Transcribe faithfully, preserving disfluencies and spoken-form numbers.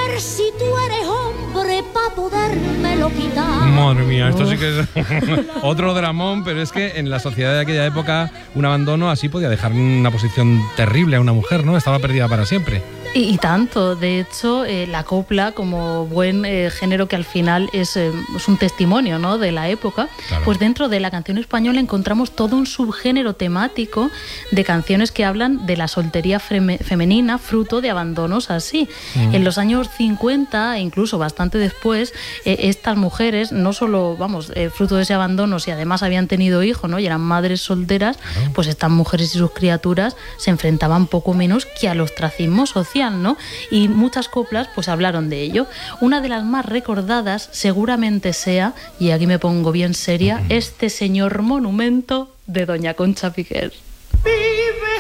ver si tú eres hombre para podérmelo quitar. Madre mía, esto sí que es otro dramón, pero es que en la sociedad de aquella época un abandono así podía dejar en una posición terrible a una mujer, ¿no? Estaba perdida para siempre. Y, y tanto, de hecho, eh, la copla, como buen eh, género que al final es, eh, es un testimonio, ¿no?, de la época, claro. Pues dentro de la canción española encontramos todo un subgénero temático de canciones que hablan de la soltería feme- femenina, fruto de abandonos así. Mm. En los años cincuenta, e incluso bastante después, eh, estas mujeres, no solo, vamos, eh, fruto de ese abandono, si además habían tenido hijos, ¿no?, y eran madres solteras, claro. Pues estas mujeres y sus criaturas se enfrentaban poco menos que al ostracismo social, ¿no? Y muchas coplas pues hablaron de ello. Una de las más recordadas seguramente sea, y aquí me pongo bien seria, Este señor monumento de doña Concha Piquer. Vive